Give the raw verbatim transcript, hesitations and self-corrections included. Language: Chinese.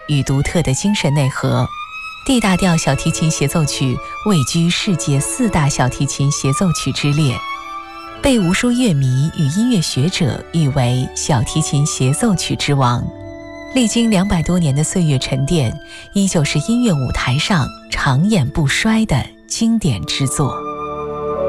与独特的精神内核。D 大调小提琴协奏曲位居世界四大小提琴协奏曲之列，被无数乐迷与音乐学者誉为小提琴协奏曲之王。历经两百多年的岁月沉淀，依旧是音乐舞台上长演不衰的经典之作。